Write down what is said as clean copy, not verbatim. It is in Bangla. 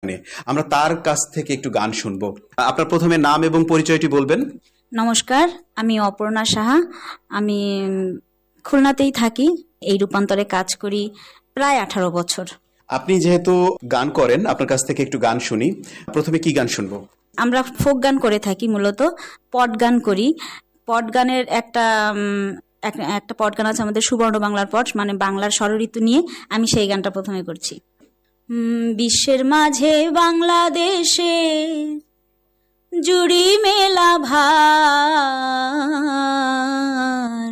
আমরা তার কাছ থেকে একটু গান শুনবো। আপনার প্রথমে নাম এবং পরিচয়টি বলবেন। নমস্কার, আমি অপর্ণা সাহা। আমি খুলনাতেই থাকি, এই রূপান্তরে কাজ করি প্রায় 18 বছর। আপনি যেহেতু গান করেন, আপনার কাছ থেকে একটু গান শুনি। প্রথমে কি গান শুনবো? আমরা ফোক গান করে থাকি, মূলত পট গান করি। পট গানের একটা পট গান আছে আমাদের, সুবর্ণ বাংলার পট, মানে বাংলার ষড়ঋতু নিয়ে। আমি সেই গানটা প্রথমে করছি। বিশ্বের মাঝে বাংলাদেশে জুড়ি মেলা ভাই,